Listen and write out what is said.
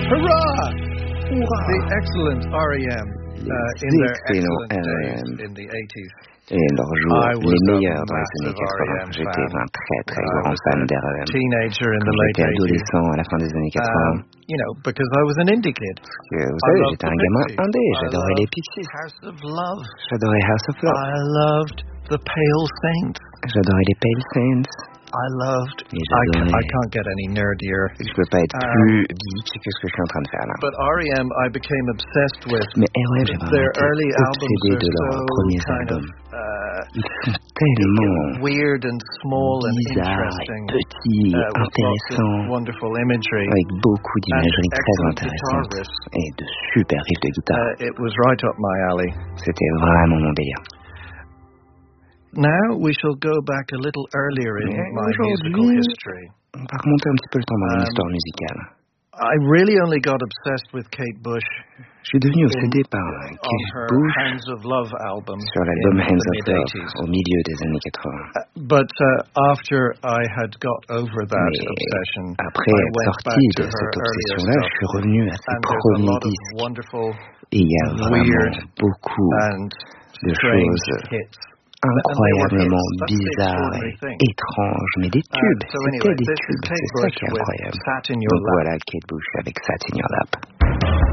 Hurrah! The excellent R.E.M. in their excellent days in the 80s. Et leur jour, les meilleurs dans les années 80. J'étais un très très grand fan d'REM. Quand j'étais adolescent à la fin des années 80. Because I was an indie kid. Parce que, vous savez, j'étais un gamin indé. J'adorais les Pixies. J'adorais House of Love. I loved the Pale Saints. J'adorais les Pale Saints. I can't get any nerdier. Je peux pas être plus geek que ce que je suis en train de faire là. But R.E.M. I became obsessed with. Mais R.E.M. j'ai vraiment été obsédé de leurs premiers albums. Ils sont tellement weird and small bizarres et petits, intéressants, avec beaucoup d'imagerie très intéressante et de super riffs de guitare. It was right up my alley. C'était vraiment mon délire. Now we shall go back a little earlier in my musical history. On va remonter un petit peu le temps dans mon histoire musicale. I really only got obsessed with Kate Bush. Je suis devenu obsédé par Kate Bush Hands of Love album sur l'album Hands of Love au milieu des années 80. But after I had got over that obsession, après être sorti de cette obsession-là, je suis revenu à ses premiers disques. Et il y a vraiment beaucoup de choses incroyablement bizarres et étranges, mais des tubes. C'était des tubes, c'est ça qui est incroyable. Donc voilà Kate Bush avec Sat in Your Lap.